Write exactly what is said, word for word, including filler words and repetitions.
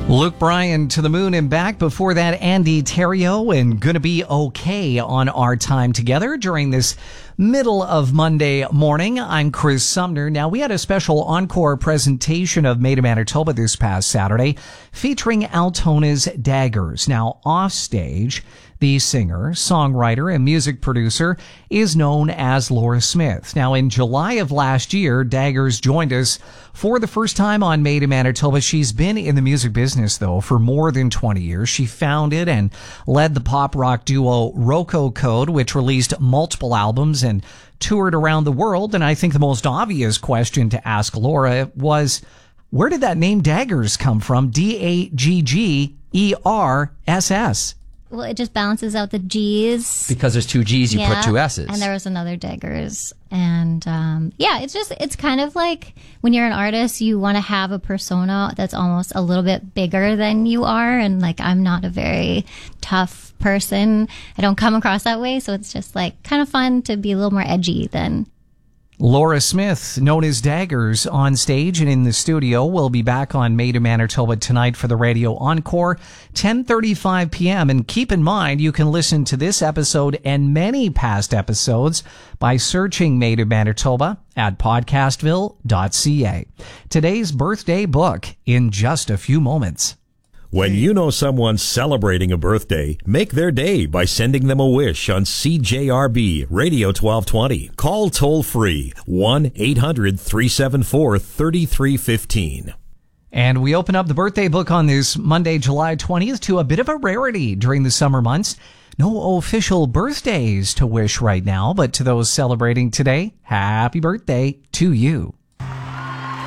Luke Bryan, To the Moon and Back. Before that, Andy Terrio and Gonna Be Okay on Our Time Together during this middle of Monday morning. I'm Chris Sumner. Now, we had a special encore presentation of Made in Manitoba this past Saturday featuring Altona's Daggers. Now, offstage, the singer, songwriter, and music producer is known as Laura Smith. Now, in July of last year, Daggers joined us for the first time on Made in Manitoba. She's been in the music business, though, for more than twenty years. She founded and led the pop rock duo Rocco Code, which released multiple albums and toured around the world. And I think the most obvious question to ask Laura was, where did that name Daggers come from? D A G G E R S S. Well, it just balances out the G's. Because there's two G's, you yeah, put two S's. And there was another Daggers. And um, yeah, it's just, it's kind of like when you're an artist, you want to have a persona that's almost a little bit bigger than you are. And like, I'm not a very tough person. I don't come across that way. So it's just like kind of fun to be a little more edgy than. Laura Smith, known as Daggers, on stage and in the studio, will be back on Made in Manitoba tonight for the Radio Encore, ten thirty-five p.m. And keep in mind, you can listen to this episode and many past episodes by searching Made in Manitoba at podcastville dot c a. Today's birthday book in just a few moments. When you know someone's celebrating a birthday, make their day by sending them a wish on C J R B Radio twelve twenty. Call toll-free one eight hundred three seven four three three one five. And we open up the birthday book on this Monday, July twentieth, to a bit of a rarity during the summer months. No official birthdays to wish right now, but to those celebrating today, happy birthday to you.